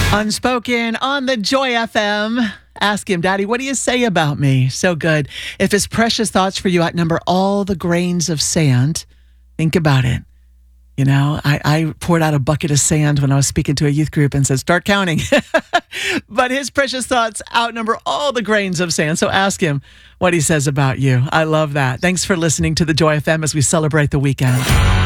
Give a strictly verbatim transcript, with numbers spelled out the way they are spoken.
Unspoken on the Joy F M. Ask him, Daddy, what do you say about me? So good. If his precious thoughts for you outnumber all the grains of sand, think about it. You know, I, I poured out a bucket of sand when I was speaking to a youth group and said, start counting. But his precious thoughts outnumber all the grains of sand. So ask him what he says about you. I love that. Thanks for listening to the Joy F M as we celebrate the weekend.